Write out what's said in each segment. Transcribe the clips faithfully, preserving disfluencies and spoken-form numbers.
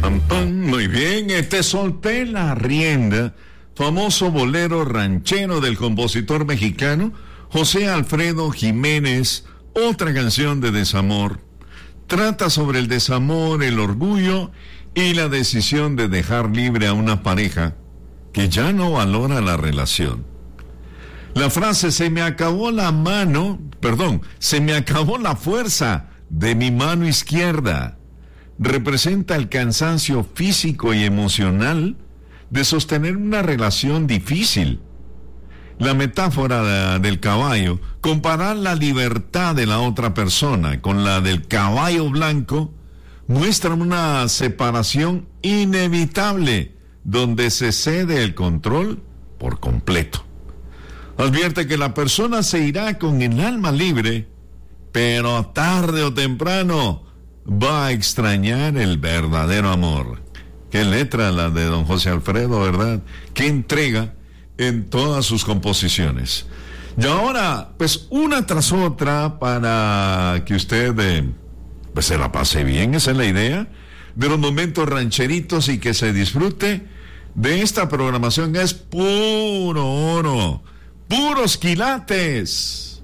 Pam, pam. Muy bien, Te solté la rienda, famoso bolero ranchero del compositor mexicano José Alfredo Jiménez, otra canción de desamor. Trata sobre el desamor, el orgullo y la decisión de dejar libre a una pareja que ya no valora la relación. La frase "se me acabó la mano", perdón, "se me acabó la fuerza de mi mano izquierda", representa el cansancio físico y emocional de sostener una relación difícil. La metáfora del caballo, comparar la libertad de la otra persona con la del caballo blanco, muestra una separación inevitable donde se cede el control por completo. Advierte que la persona se irá con el alma libre, pero tarde o temprano va a extrañar el verdadero amor. Qué letra la de don José Alfredo, ¿verdad? Qué entrega en todas sus composiciones. Y ahora, pues una tras otra para que usted eh, pues se la pase bien, esa es la idea, de los momentos rancheritos y que se disfrute de esta programación que es puro oro, puros quilates.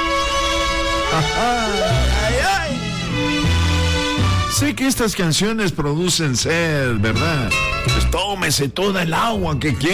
Ay, ay. Sé que estas canciones producen sed, ¿verdad? Pues tómese toda el agua que quiera.